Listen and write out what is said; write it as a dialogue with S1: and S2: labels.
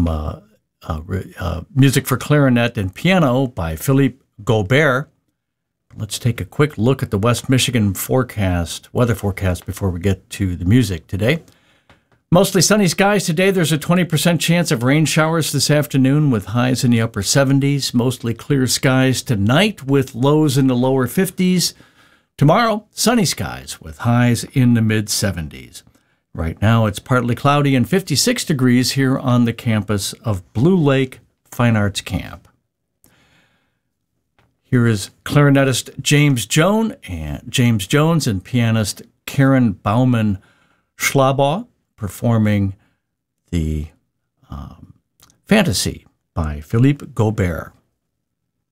S1: music for clarinet and piano by Philippe Gobert. Let's take a quick look at the West Michigan weather forecast before we get to the music today. Mostly sunny skies today. There's a 20% chance of rain showers this afternoon with highs in the upper 70s. Mostly clear skies tonight with lows in the lower 50s. Tomorrow, sunny skies with highs in the mid-70s. Right now, it's partly cloudy and 56 degrees here on the campus of Blue Lake Fine Arts Camp. Here is clarinetist James Jones and pianist Karen Baumann-Schlabach performing the Fantasy by Philippe Gobert.